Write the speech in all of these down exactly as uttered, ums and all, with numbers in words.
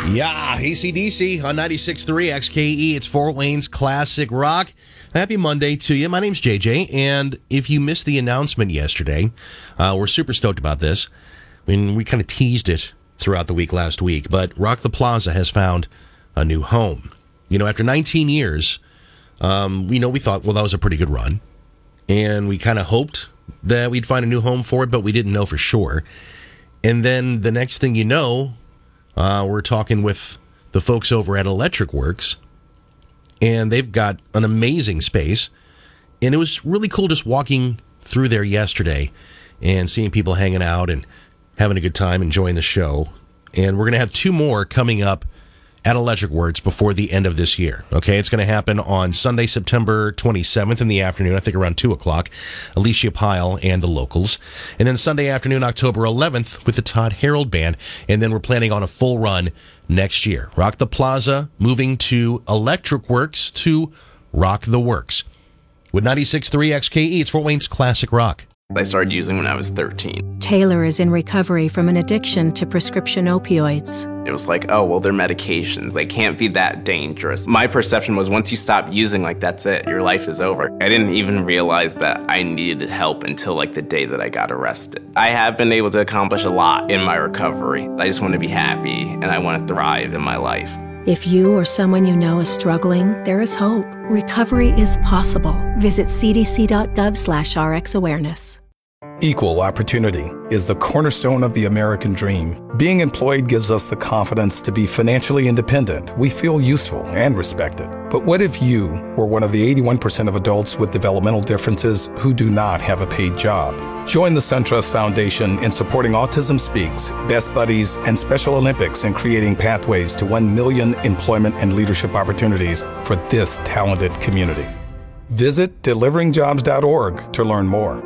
Yeah, A C D C on ninety-six point three X K E. It's Fort Wayne's Classic Rock. Happy Monday to you. My name's J J, and if you missed the announcement yesterday, uh, we're super stoked about this. I mean, we kind of teased it throughout the week last week, but Rock the Plaza has found a new home. You know, after nineteen years, um, you know, we thought, well, that was a pretty good run, and we kind of hoped that we'd find a new home for it, but we didn't know for sure. And then the next thing you know, Uh, we're talking with the folks over at Electric Works, and they've got an amazing space. And it was really cool just walking through there yesterday and seeing people hanging out and having a good time, enjoying the show. And we're going to have two more coming up at Electric Works before the end of this year. Okay, it's going to happen on Sunday, September twenty-seventh in the afternoon, I think around two o'clock, Alicia Pyle and the Locals. And then Sunday afternoon, October eleventh, with the Todd Harold Band. And then we're planning on a full run next year. Rock the Plaza, moving to Electric Works to rock the works. With ninety-six point three X K E, it's Fort Wayne's Classic Rock. I started using when I was thirteen. Taylor is in recovery from an addiction to prescription opioids. It was like, oh, well, they're medications. They can't be that dangerous. My perception was once you stop using, like, that's it. Your life is over. I didn't even realize that I needed help until, like, the day that I got arrested. I have been able to accomplish a lot in my recovery. I just want to be happy, and I want to thrive in my life. If you or someone you know is struggling, there is hope. Recovery is possible. Visit cdc.gov slash rxawareness. Equal opportunity is the cornerstone of the American dream. Being employed gives us the confidence to be financially independent. We feel useful and respected. But what if you were one of the eighty-one percent of adults with developmental differences who do not have a paid job? Join the SunTrust Foundation in supporting Autism Speaks, Best Buddies, and Special Olympics in creating pathways to one million employment and leadership opportunities for this talented community. Visit delivering jobs dot org to learn more.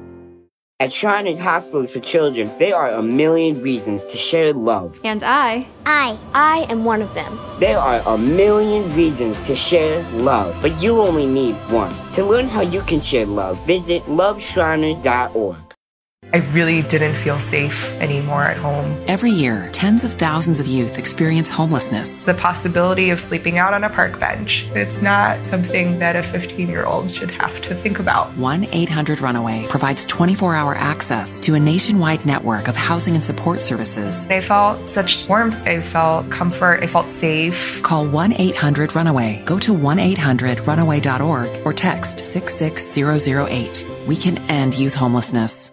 At Shriners Hospitals for Children, there are a million reasons to share love. And I, I, I am one of them. There are a million reasons to share love, but you only need one. To learn how you can share love, visit love shriners dot org. I really didn't feel safe anymore at home. Every year, tens of thousands of youth experience homelessness. The possibility of sleeping out on a park bench, it's not something that a fifteen-year-old should have to think about. one eight hundred runaway provides twenty-four hour access to a nationwide network of housing and support services. I felt such warmth. I felt comfort. I felt safe. Call one eight hundred runaway. Go to one eight hundred runaway dot org or text six six zero zero eight. We can end youth homelessness.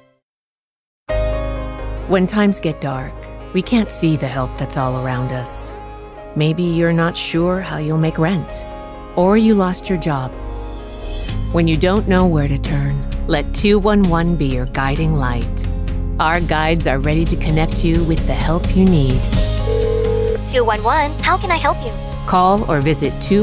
When times get dark, we can't see the help that's all around us. Maybe you're not sure how you'll make rent, or you lost your job. When you don't know where to turn, let two one one be your guiding light. Our guides are ready to connect you with the help you need. two one one, how can I help you? Call or visit two